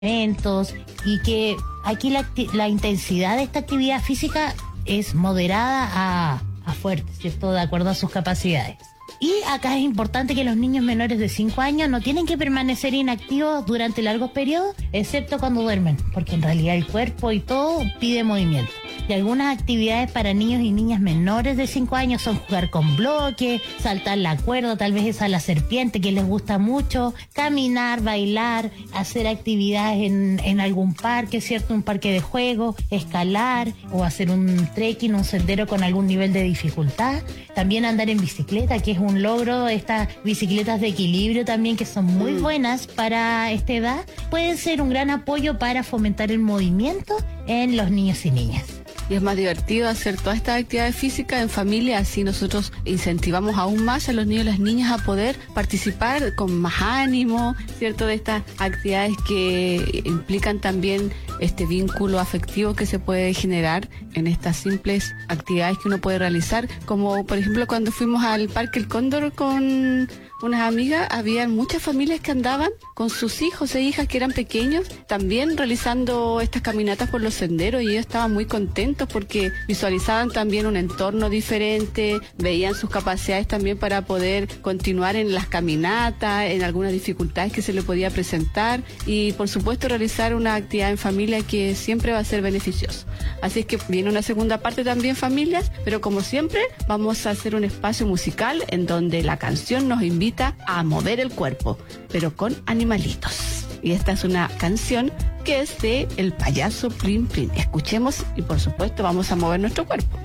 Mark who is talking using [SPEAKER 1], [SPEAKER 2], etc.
[SPEAKER 1] eventos, y que aquí la intensidad de esta actividad física es moderada a fuerte, ¿cierto? De acuerdo a sus capacidades. Y acá es importante que los niños menores de 5 años no tienen que permanecer inactivos durante largos periodos, excepto cuando duermen, porque en realidad el cuerpo y todo pide movimiento. Y algunas actividades para niños y niñas menores de 5 años son jugar con bloques, saltar la cuerda, tal vez esa la serpiente que les gusta mucho, caminar, bailar, hacer actividades en algún parque, ¿cierto? Un parque de juego, escalar o hacer un trekking, un sendero con algún nivel de dificultad. También andar en bicicleta, que es un logro, estas bicicletas de equilibrio también, que son muy buenas para esta edad, pueden ser un gran apoyo para fomentar el movimiento en los niños y niñas.
[SPEAKER 2] Y es más divertido hacer todas estas actividades físicas en familia, así nosotros incentivamos aún más a los niños y las niñas a poder participar con más ánimo, ¿cierto? De estas actividades que implican también este vínculo afectivo que se puede generar en estas simples actividades que uno puede realizar, como por ejemplo cuando fuimos al Parque El Cóndor con unas amigas, había muchas familias que andaban con sus hijos e hijas que eran pequeños, también realizando estas caminatas por los senderos, y ellos estaban muy contentos porque visualizaban también un entorno diferente, veían sus capacidades también para poder continuar en las caminatas, en algunas dificultades que se le podía presentar, y por supuesto realizar una actividad en familia que siempre va a ser beneficioso. Así es que viene una segunda parte también, familias, pero como siempre vamos a hacer un espacio musical en donde la canción nos invita a mover el cuerpo, pero con animalitos. Y esta es una canción que es de El Payaso Plin Plin. Escuchemos y por supuesto vamos a mover nuestro cuerpo.